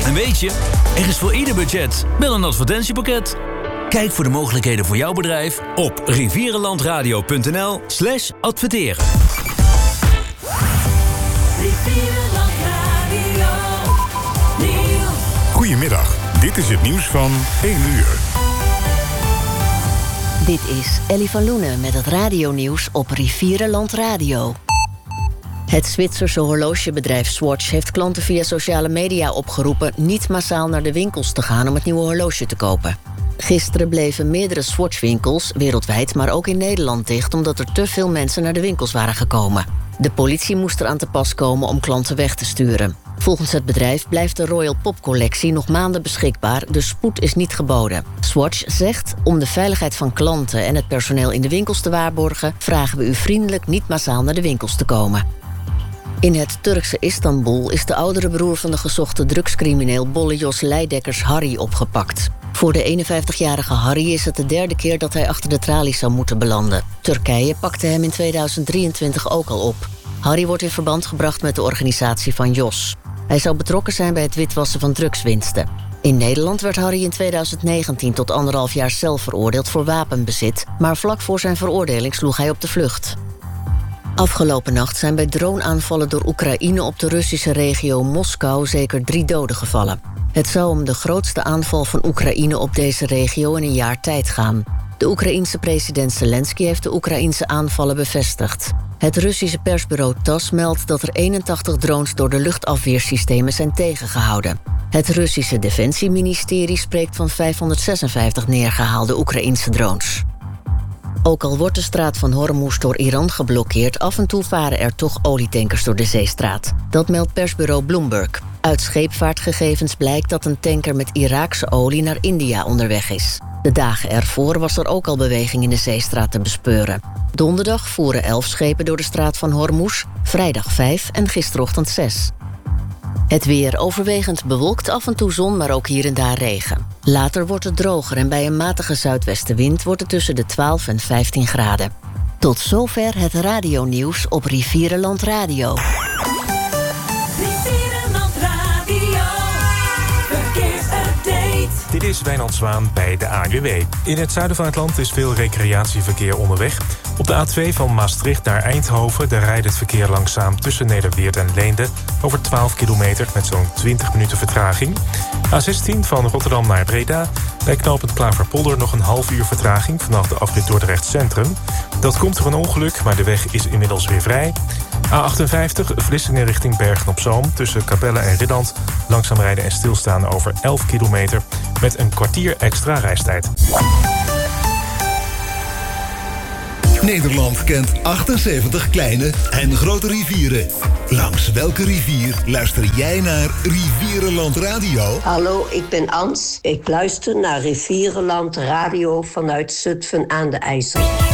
En weet je, er is voor ieder budget wel een advertentiepakket. Kijk voor de mogelijkheden voor jouw bedrijf op rivierenlandradio.nl/adverteren. Goedemiddag, dit is het nieuws van 1 uur. Dit is Ellie van Loenen met het radionieuws op Rivierenland Radio. Het Zwitserse horlogebedrijf Swatch heeft klanten via sociale media opgeroepen niet massaal naar de winkels te gaan om het nieuwe horloge te kopen. Gisteren bleven meerdere Swatch-winkels, wereldwijd, maar ook in Nederland dicht omdat er te veel mensen naar de winkels waren gekomen. De politie moest eraan te pas komen om klanten weg te sturen. Volgens het bedrijf blijft de Royal Pop-collectie nog maanden beschikbaar, dus spoed is niet geboden. Swatch zegt, om de veiligheid van klanten en het personeel in de winkels te waarborgen, vragen we u vriendelijk niet massaal naar de winkels te komen. In het Turkse Istanbul is de oudere broer van de gezochte drugscrimineel Bolle Jos Leidekkers Harry opgepakt. Voor de 51-jarige Harry is het de derde keer dat hij achter de tralies zou moeten belanden. Turkije pakte hem in 2023 ook al op. Harry wordt in verband gebracht met de organisatie van Jos. Hij zou betrokken zijn bij het witwassen van drugswinsten. In Nederland werd Harry in 2019 tot 1,5 jaar cel veroordeeld voor wapenbezit, maar vlak voor zijn veroordeling sloeg hij op de vlucht. Afgelopen nacht zijn bij droneaanvallen door Oekraïne op de Russische regio Moskou zeker 3 doden gevallen. Het zou om de grootste aanval van Oekraïne op deze regio in een jaar tijd gaan. De Oekraïense president Zelensky heeft de Oekraïense aanvallen bevestigd. Het Russische persbureau TASS meldt dat er 81 drones door de luchtafweersystemen zijn tegengehouden. Het Russische Defensieministerie spreekt van 556 neergehaalde Oekraïense drones. Ook al wordt de straat van Hormuz door Iran geblokkeerd, af en toe varen er toch olietankers door de zeestraat. Dat meldt persbureau Bloomberg. Uit scheepvaartgegevens blijkt dat een tanker met Iraakse olie naar India onderweg is. De dagen ervoor was er ook al beweging in de zeestraat te bespeuren. Donderdag voeren 11 schepen door de straat van Hormuz, vrijdag 5 en gisterochtend 6. Het weer overwegend bewolkt, af en toe zon, maar ook hier en daar regen. Later wordt het droger en bij een matige zuidwestenwind wordt het tussen de 12 en 15 graden. Tot zover het radionieuws op Rivierenland Radio. Rivierenland Radio, verkeersupdate. Dit is Wijnand Zwaan bij de ANWB. In het zuiden van het land is veel recreatieverkeer onderweg. Op de A2 van Maastricht naar Eindhoven, daar rijdt het verkeer langzaam tussen Nederweert en Leende over 12 kilometer met zo'n 20 minuten vertraging. A16 van Rotterdam naar Breda, bij knooppunt Klaverpolder nog een half uur vertraging vanaf de afrit Dordrecht Centrum. Dat komt door een ongeluk, maar de weg is inmiddels weer vrij. A58 Vlissingen richting Bergen-op-Zoom tussen Capelle en Ridland, langzaam rijden en stilstaan over 11 kilometer met een kwartier extra reistijd. Nederland kent 78 kleine en grote rivieren. Langs welke rivier luister jij naar Rivierenland Radio? Hallo, ik ben Ans. Ik luister naar Rivierenland Radio vanuit Zutphen aan de IJssel.